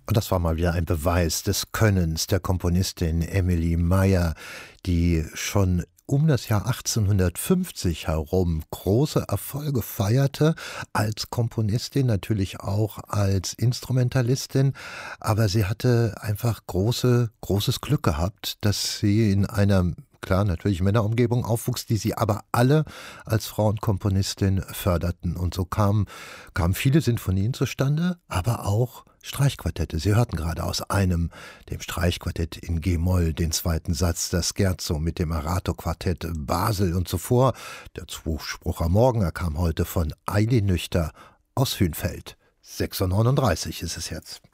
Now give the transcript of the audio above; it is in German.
Und das war mal wieder ein Beweis des Könnens der Komponistin Emilie Meyer, die schon um das Jahr 1850 herum große Erfolge feierte, als Komponistin, natürlich auch als Instrumentalistin, aber sie hatte einfach großes Glück gehabt, dass sie in einer, klar, natürlich Männerumgebung aufwuchs, die sie aber alle als Frauenkomponistin förderten. Und so kamen viele Sinfonien zustande, aber auch Streichquartette. Sie hörten gerade aus einem, dem Streichquartett in G-Moll, den zweiten Satz, das Scherzo mit dem Arato-Quartett Basel und zuvor der Zuspruch am Morgen, er kam heute von Eili Nüchter aus Hünfeld. 6:39 Uhr ist es jetzt.